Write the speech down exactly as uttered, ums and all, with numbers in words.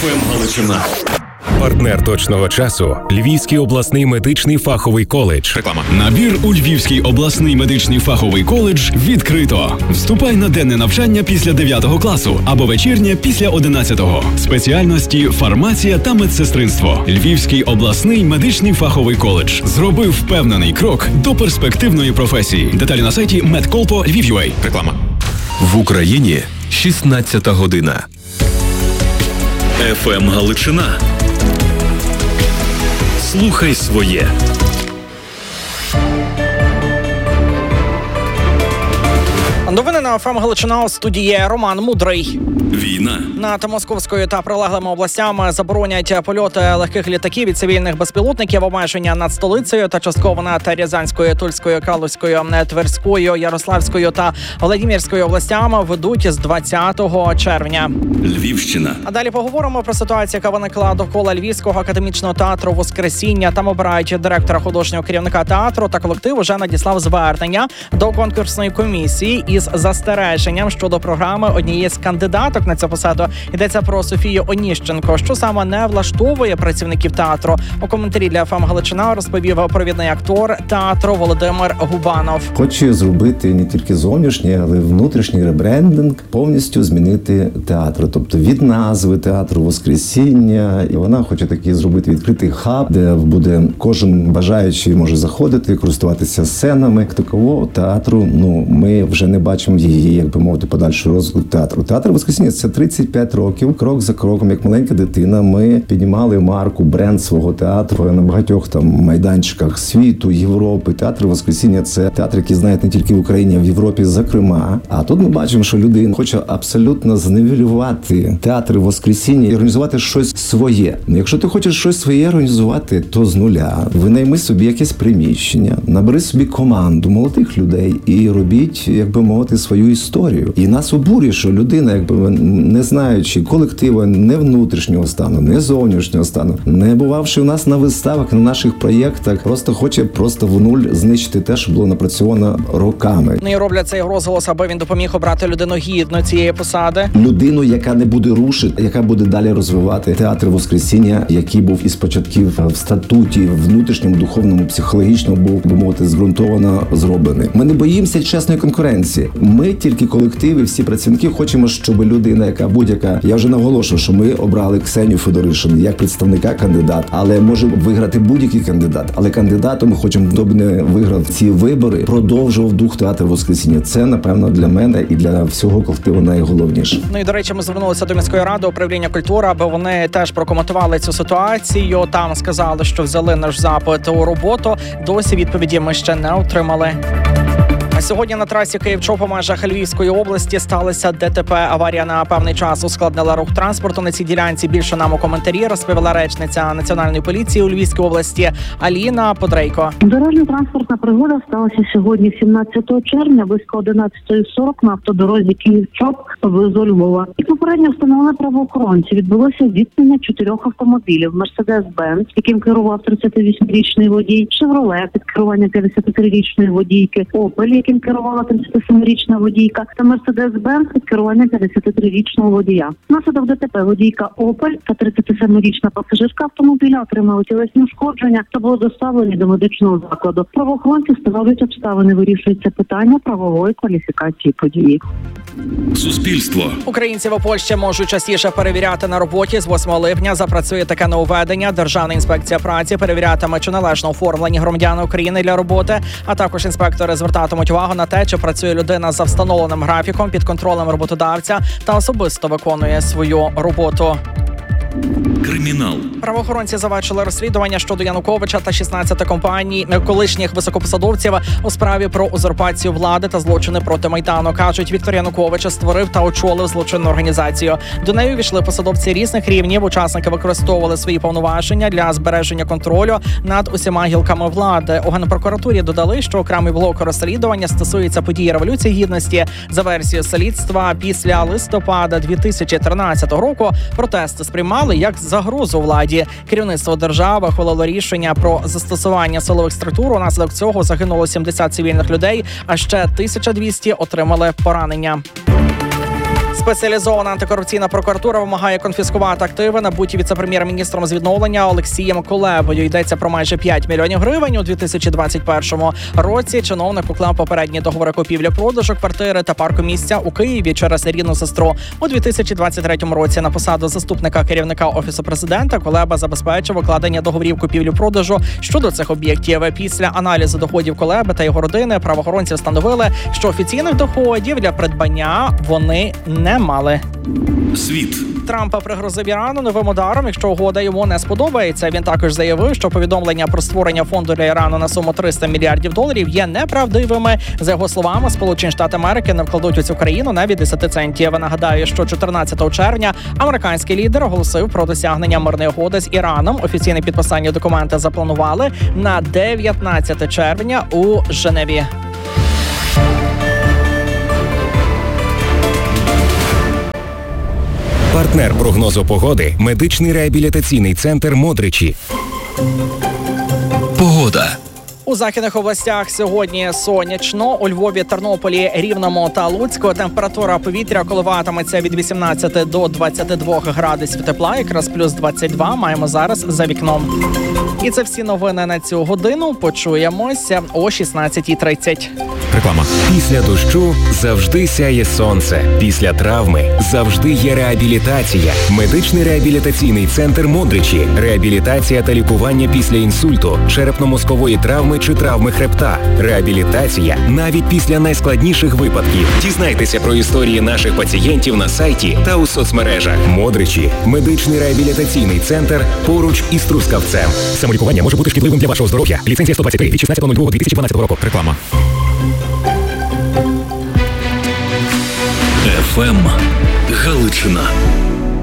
еф ем Галичина. Партнер точного часу – Львівський обласний медичний фаховий коледж. Реклама. Набір у Львівський обласний медичний фаховий коледж відкрито. Вступай на денне навчання після дев'ятого класу або вечірнє після одинадцятого. Спеціальності фармація та медсестринство. Львівський обласний медичний фаховий коледж зробив впевнений крок до перспективної професії. Деталі на сайті медколпо точка львів точка ю а. Реклама. В Україні шістнадцята година. еф ем Галичина. Слухай своє. Новини на еф ем Галичина, у студії Роман Мудрий. Війна. Над Московською та прилеглими областями заборонять польоти легких літаків і цивільних безпілотників, обмеження над столицею та частково над Рязанською, Тульською, Калузькою, Тверською, Ярославською та Володимирською областями ведуть з двадцятого червня. Львівщина. А далі поговоримо про ситуацію, яка виникла довкола Львівського академічного театру «Воскресіння». Там обирають директора, художнього керівника театру, та колектив уже надіслав звернення до конкурсної комісії із застереженням щодо програми однієї з кандидаток на цю посаду. Йдеться про Софію Оніщенко, що саме не влаштовує працівників театру. У коментарі для еф ем Галичина розповів провідний актор театру Володимир Губанов. Хоче зробити не тільки зовнішній, але й внутрішній ребрендинг, повністю змінити театр. Тобто від назви театру «Воскресіння». І вона хоче такий зробити відкритий хаб, де буде кожен бажаючий може заходити, користуватися сценами. Такого театру, ну, ми вже не бачимо її, як би мовити, подальший розвиток театру. Театр «Воскресіння» – це тридцять п'ять років. Крок за кроком, як маленька дитина, ми піднімали марку, бренд свого театру на багатьох там майданчиках світу, Європи. Театр «Воскресіння» – це театр, який знають не тільки в Україні, а в Європі, зокрема. А тут ми бачимо, що людина хоче абсолютно зневелювати театр «Воскресіння» і організувати щось своє. Якщо ти хочеш щось своє організувати, то з нуля. Винайми собі якесь приміщення, набери собі команду молодих людей і робіть, як би мовити, свою історію. І нас обурює, що людина, якби не знаючи колективу, не внутрішнього стану, не зовнішнього стану, не бувавши у нас на виставах, на наших проєктах, просто хоче просто в нуль знищити те, що було напрацьовано роками. Ну і роблять цей розголос, аби він допоміг обрати людину гідно цієї посади. Людину, яка не буде рушити, яка буде далі розвивати театр «Воскресіння», який був із початків в статуті, внутрішньому, духовному, психологічному був, би мовити, зґрунтовано зроблений. Ми не боїмося чесної конкуренції. Ми тільки колективи, всі працівники хочемо, щоб людина, яка будь-яка, я вже наголошую, що ми обрали Ксенію Федоришин як представника кандидата, але може виграти будь-який кандидат. Але кандидатом ми хочемо, хто не виграв ці вибори, продовжував дух театру «Воскресіння». Це, напевно, для мене і для всього колективу найголовніше. Ну і, до речі, ми звернулися до міської ради, управління культури, аби вони теж прокоментували цю ситуацію. Там сказали, що взяли наш запит у роботу. Досі відповіді ми ще не отримали. А сьогодні на трасі Київ-Чоп у межах Львівської області сталося ДТП. Аварія на певний час ускладнила рух транспорту на цій ділянці. Більше нам у коментарі розповіла речниця Національної поліції у Львівській області Аліна Подрейко. Дорожньо-транспортна пригода сталася сьогодні, сімнадцятого червня, близько одинадцятої сорок на автодорозі Київ-Чоп поблизу Львова. І попередньо встановили правоохоронці. Відбулося зіткнення чотирьох автомобілів: Мерседес-Бенц, яким керував тридцятивосьмирічний водій, Шевроле під керуванням п'ятдесятитрирічної водійки, Опель, яким керувала тридцятисемирічна водійка, та Мерседес-Бенц під керуванням п'ятдесятитрирічного водія. Внаслідок ДТП водійка Опель та тридцятисемирічна пасажирка автомобіля отримали тілесні ушкодження та були доставлені до медичного закладу. Правоохоронці встановлюють обставини, вирішується питання правової кваліфікації події. Суспільство. Українців у Польщі можуть частіше перевіряти на роботі. З восьмого липня запрацює таке нововведення. Державна інспекція праці перевірятиме, чи належно оформлені громадяни України для роботи, а також інспектори звертатимуть увагу на те, чи працює людина за встановленим графіком під контролем роботодавця та особисто виконує свою роботу. Кримінал. Правоохоронці завершили розслідування щодо Януковича та шістнадцяти компаній колишніх високопосадовців у справі про узурпацію влади та злочини проти Майдану. Кажуть, Віктор Янукович створив та очолив злочинну організацію. До неї увійшли посадовці різних рівнів. Учасники використовували свої повноваження для збереження контролю над усіма гілками влади. У Генпрокуратурі додали, що окремий блок розслідування стосується подій Революції Гідності. За версією слідства, після листопада дві тисячі тринадцятого року протести сприймали як загрозу владі. Керівництво держави ухвалило рішення про застосування силових структур. Унаслідок цього загинуло сімдесят цивільних людей, а ще тисяча двісті отримали поранення. Спеціалізована антикорупційна прокуратура вимагає конфіскувати активи, набуті віце-прем'єр-міністром з відновлення Олексієм Кулебою. Йдеться про майже п'ять мільйонів гривень. У дві тисячі двадцять першому році чиновник уклав попередні договори купівлі-продажу квартири та паркомісця у Києві через рідну сестру. У дві тисячі двадцять третьому році на посаду заступника керівника Офісу президента Кулеба забезпечив укладення договорів купівлі-продажу щодо цих об'єктів. Після аналізу доходів Кулеби та його родини правоохоронці встановили, що офіційних доходів для придбання вони не мали. Світ. Трампа пригрозив Ірану новим ударом, якщо угода йому не сподобається. Він також заявив, що повідомлення про створення фонду для Ірану на суму триста мільярдів доларів є неправдивими. За його словами, Сполучені Штати Америки не вкладуть у цю країну навіть десять центів. Нагадаю, що чотирнадцятого червня американський лідер оголосив про досягнення мирної угоди з Іраном. Офіційне підписання документа запланували на дев'ятнадцяте червня у Женеві. Партнер прогнозу погоди – медичний реабілітаційний центр «Модричі». Погода. У західних областях сьогодні сонячно. У Львові, Тернополі, Рівному та Луцьку температура повітря коливатиметься від вісімнадцяти до двадцяти двох градусів тепла, якраз плюс двадцять два маємо зараз за вікном. І це всі новини на цю годину. Почуємося о шістнадцятій тридцять. Реклама. Після дощу завжди сяє сонце. Після травми завжди є реабілітація. Медичний реабілітаційний центр «Модричі». Реабілітація та лікування після інсульту, черепно-мозкової травми чи травми хребта. Реабілітація навіть після найскладніших випадків. Дізнайтеся про історії наших пацієнтів на сайті та у соцмережах. «Модричі» – медичний реабілітаційний центр поруч із Трускавцем. Самолікування може бути шкідливим для вашого здоров'я. Ліцензія сто двадцять три від шістнадцятого лютого дві тисячі дванадцятого року. Реклама. еф ем Галичина.